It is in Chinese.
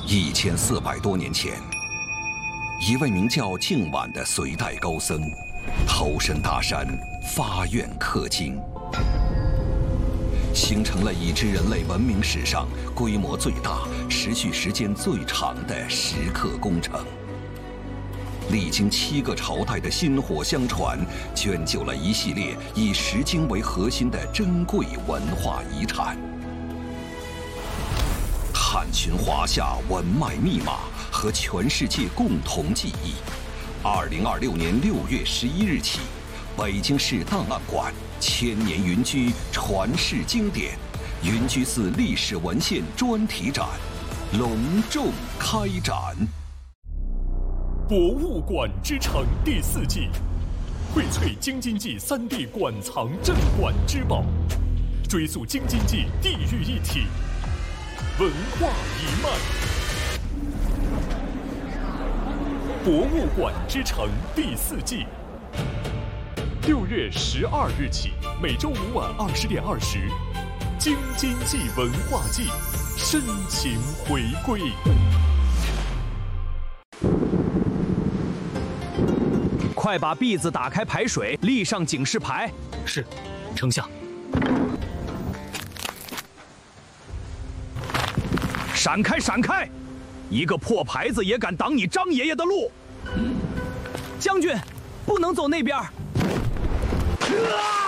1400多年前，一位名叫净晚的隋代高僧，投身大山，发愿刻经，形成了已知人类文明史上规模最大、持续时间最长的石刻工程。历经7个朝代的薪火相传，卷就了一系列以石经为核心的珍贵文化遗产。探寻华夏文脉密码和全世界共同记忆。2026年6月11日起，北京市档案馆千年云居传世经典云居寺历史文献专题展隆重开展。 博物馆之城第4季，荟萃京津冀3D 馆藏镇馆之宝，追溯京津冀地域一体文化一脉。博物馆之城第4季，6月12日起，每周5晚20点20，京津冀文化季深情回归。 快把篦子打开排水，立上警示牌。 是，丞相。 闪开，闪开！一个破牌子也敢挡你张爷爷的路！将军，不能走那边。